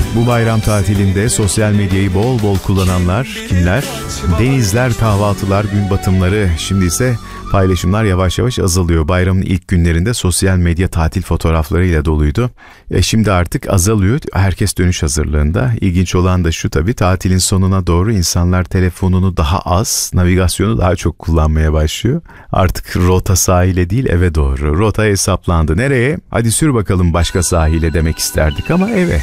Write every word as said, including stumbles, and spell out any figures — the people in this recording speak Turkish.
Bu bayram tatilinde sosyal medyayı bol bol kullananlar kimler? Denizler, kahvaltılar, gün batımları. Şimdi ise paylaşımlar yavaş yavaş azalıyor. Bayramın ilk günlerinde sosyal medya tatil fotoğraflarıyla doluydu. E şimdi artık azalıyor. Herkes dönüş hazırlığında. İlginç olan da şu tabii, tatilin sonuna doğru insanlar telefonunu daha az, navigasyonu daha çok kullanmaya başlıyor. Artık rota sahile değil, eve doğru. Rota hesaplandı. Nereye? Hadi sür bakalım başka sahile demek isterdik ama eve.